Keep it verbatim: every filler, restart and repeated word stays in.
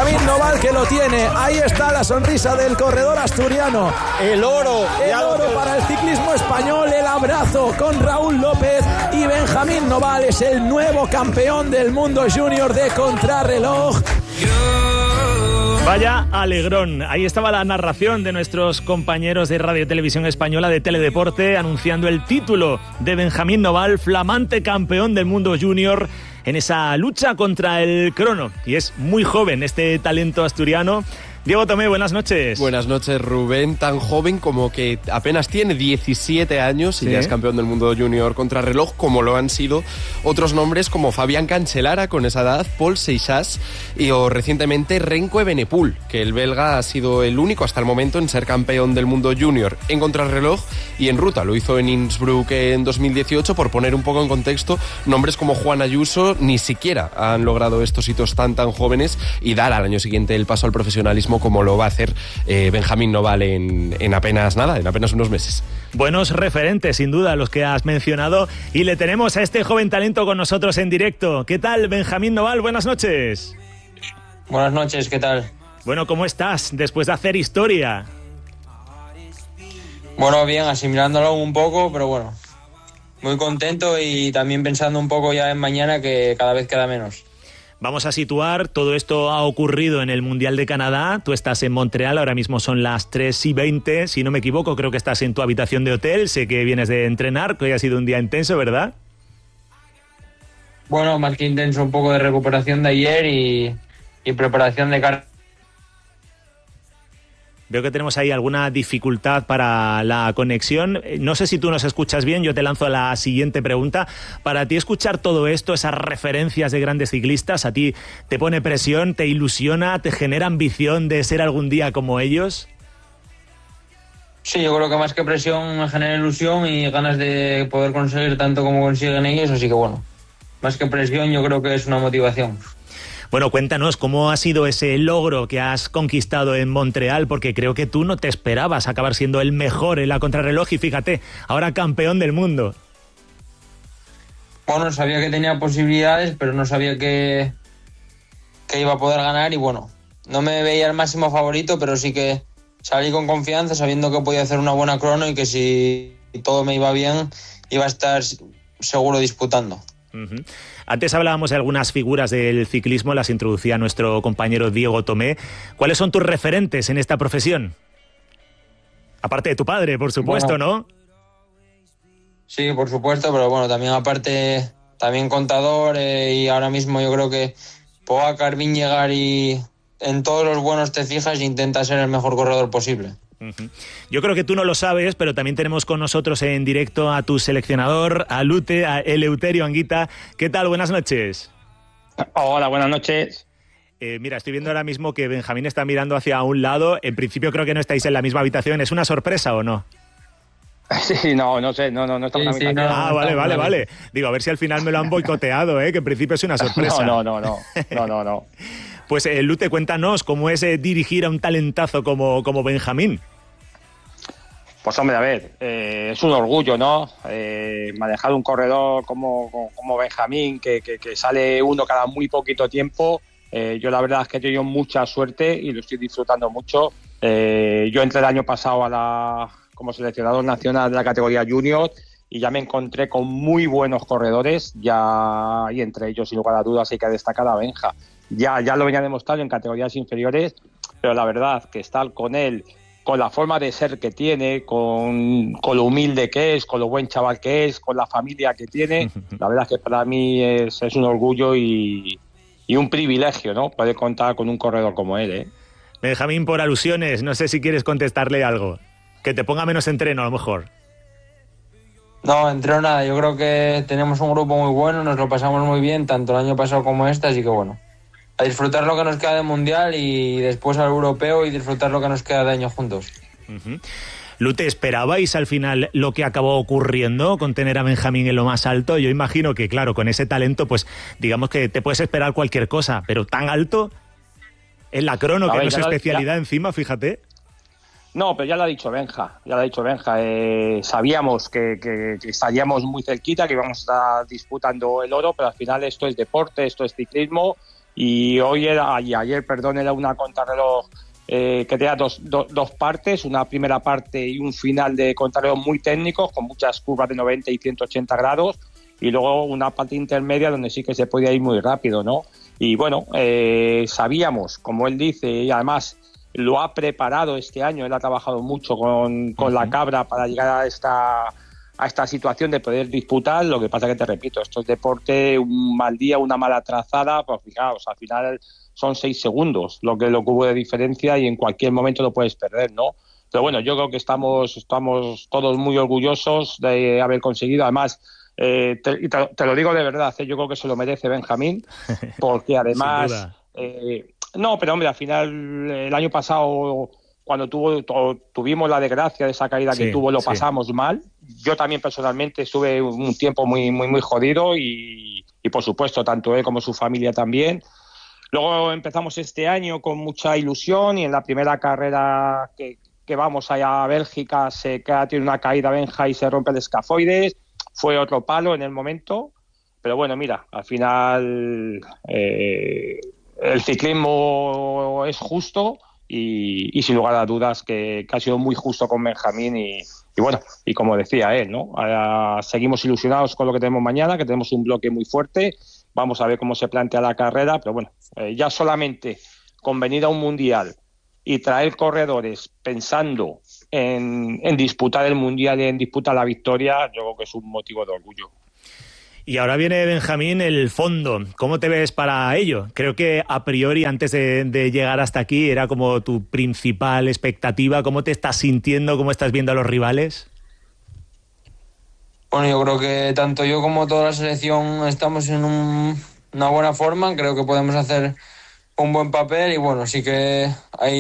Benjamín Noval, que lo tiene. Ahí está la sonrisa del corredor asturiano. El oro. El oro para el ciclismo español. El abrazo con Raúl López. Y Benjamín Noval es el nuevo campeón del mundo junior de contrarreloj. Vaya alegrón. Ahí estaba la narración de nuestros compañeros de Radio Televisión Española de Teledeporte anunciando el título de Benjamín Noval, flamante campeón del mundo junior en esa lucha contra el crono. Y es muy joven este talento asturiano. Diego Tomé, buenas noches. Buenas noches, Rubén. Tan joven como que apenas tiene diecisiete años y ¿sí? Ya es campeón del mundo junior contrarreloj, como lo han sido otros nombres como Fabián Cancellara con esa edad, Paul Seixas y o recientemente Renko Evenepoel, que el belga ha sido el único hasta el momento en ser campeón del mundo junior en contrarreloj y en ruta. Lo hizo en Innsbruck en dos mil dieciocho. Por poner un poco en contexto, nombres como Juan Ayuso ni siquiera han logrado estos hitos tan tan jóvenes y dar al año siguiente el paso al profesionalismo como lo va a hacer eh, Benjamín Noval en, en apenas nada, en apenas unos meses. Buenos referentes, sin duda, los que has mencionado, y le tenemos a este joven talento con nosotros en directo. ¿Qué tal, Benjamín Noval? Buenas noches. Buenas noches, ¿qué tal? Bueno, ¿cómo estás después de hacer historia? Bueno, bien, asimilándolo un poco, pero bueno, muy contento y también pensando un poco ya en mañana, que cada vez queda menos. Vamos a situar, todo esto ha ocurrido en el Mundial de Canadá, tú estás en Montreal, ahora mismo son las tres y veinte, si no me equivoco, creo que estás en tu habitación de hotel, sé que vienes de entrenar, que hoy ha sido un día intenso, ¿verdad? Bueno, más que intenso, un poco de recuperación de ayer y, y preparación de cara. Veo que tenemos ahí alguna dificultad para la conexión. No sé si tú nos escuchas bien, yo te lanzo la siguiente pregunta. Para ti escuchar todo esto, esas referencias de grandes ciclistas, ¿a ti te pone presión, te ilusiona, te genera ambición de ser algún día como ellos? Sí, yo creo que más que presión me genera ilusión y ganas de poder conseguir tanto como consiguen ellos, así que bueno, más que presión yo creo que es una motivación. Bueno, cuéntanos, ¿cómo ha sido ese logro que has conquistado en Montreal? Porque creo que tú no te esperabas acabar siendo el mejor en la contrarreloj y fíjate, ahora campeón del mundo. Bueno, sabía que tenía posibilidades, pero no sabía que, que iba a poder ganar y bueno, no me veía el máximo favorito, pero sí que salí con confianza sabiendo que podía hacer una buena crono y que si todo me iba bien iba a estar seguro disputando. Uh-huh. Antes hablábamos de algunas figuras del ciclismo, las introducía nuestro compañero Diego Tomé. ¿Cuáles son tus referentes en esta profesión? Aparte de tu padre, por supuesto, bueno, ¿no? Sí, por supuesto, pero bueno, también aparte, también contador eh, y ahora mismo yo creo que Pogačar, Vingegaard y en todos los buenos te fijas e intenta ser el mejor corredor posible. Uh-huh. Yo creo que tú no lo sabes, pero también tenemos con nosotros en directo a tu seleccionador, a Lute, a Eleuterio Anguita. ¿Qué tal? Buenas noches. Hola, buenas noches. Eh, mira, estoy viendo ahora mismo que Benjamín está mirando hacia un lado. En principio creo que no estáis en la misma habitación. ¿Es una sorpresa o no? Sí, no, no sé, no, no, no estamos sí, en la sí, habitación. no, Ah, no, vale, no, vale, no. vale. Digo, a ver si al final me lo han boicoteado, ¿eh? Que en principio es una sorpresa. No, no, no, no, no, no, no. Pues eh, Lute, cuéntanos cómo es eh, dirigir a un talentazo como, como Benjamín. Pues hombre, a ver, eh, es un orgullo, ¿no? Eh, manejar un corredor como, como Benjamín, que, que, que sale uno cada muy poquito tiempo. Eh, yo la verdad es que he tenido mucha suerte y lo estoy disfrutando mucho. Eh, yo entré el año pasado a la, como seleccionador nacional de la categoría junior y ya me encontré con muy buenos corredores, ya y entre ellos, sin lugar a dudas, hay que destacar a Benja. Ya, ya lo venía demostrando en categorías inferiores, pero la verdad que estar con él, con la forma de ser que tiene, con, con lo humilde que es, con lo buen chaval que es, con la familia que tiene, la verdad es que para mí es, es un orgullo y, y un privilegio, ¿no? Poder contar con un corredor como él, ¿eh? Benjamín, por alusiones, no sé si quieres contestarle algo. Que te ponga menos entreno, a lo mejor. No, entreno nada, yo creo que tenemos un grupo muy bueno, nos lo pasamos muy bien, tanto el año pasado como este, así que bueno, a disfrutar lo que nos queda de Mundial y después al Europeo y disfrutar lo que nos queda de año juntos. Uh-huh. Lute, ¿esperabais al final lo que acabó ocurriendo con tener a Benjamín en lo más alto? Yo imagino que, claro, con ese talento, pues digamos que te puedes esperar cualquier cosa, pero tan alto, en la crono, a que ver, no es especialidad ya... encima, fíjate. No, pero ya lo ha dicho Benja, ya lo ha dicho Benja. Eh, sabíamos que, que, que estaríamos muy cerquita, que íbamos a estar disputando el oro, pero al final esto es deporte, esto es ciclismo. y hoy era, y ayer, perdón, era una contrarreloj eh, que tenía dos, do, dos partes, una primera parte y un final de contrarreloj muy técnicos, con muchas curvas de noventa y ciento ochenta grados, y luego una parte intermedia donde sí que se podía ir muy rápido, ¿no? Y bueno, eh, sabíamos, como él dice, y además lo ha preparado este año, él ha trabajado mucho con, con uh-huh. la cabra para llegar a esta... a esta situación de poder disputar. Lo que pasa que, te repito, esto es deporte, un mal día, una mala trazada, pues fijaos, al final son seis segundos lo que, lo que hubo de diferencia y en cualquier momento lo puedes perder, ¿no? Pero bueno, yo creo que estamos, estamos todos muy orgullosos de haber conseguido, además, eh, te, y te, te lo digo de verdad, ¿eh? Yo creo que se lo merece Benjamín, porque además... Eh, no, pero hombre, al final, el año pasado... Cuando tuvo, tuvimos la desgracia de esa caída que sí, tuvo, lo sí. pasamos mal. Yo también personalmente estuve un tiempo muy muy muy jodido y, y por supuesto tanto él como su familia también. Luego empezamos este año con mucha ilusión y en la primera carrera que, que vamos allá a Bélgica se queda, tiene una caída Benja y se rompe el escafoides. Fue otro palo en el momento, pero bueno, mira, al final eh, el ciclismo es justo. Y, y sin lugar a dudas que, que ha sido muy justo con Benjamín y, y bueno, y como decía él, ¿no? Ahora seguimos ilusionados con lo que tenemos mañana, que tenemos un bloque muy fuerte, vamos a ver cómo se plantea la carrera, pero bueno, eh, ya solamente con venir a un mundial y traer corredores pensando en, en disputar el mundial y en disputar la victoria, yo creo que es un motivo de orgullo. Y ahora viene, Benjamín, el fondo. ¿Cómo te ves para ello? Creo que a priori, antes de, de llegar hasta aquí, era como tu principal expectativa. ¿Cómo te estás sintiendo? ¿Cómo estás viendo a los rivales? Bueno, yo creo que tanto yo como toda la selección estamos en un, una buena forma. Creo que podemos hacer un buen papel y bueno, sí que hay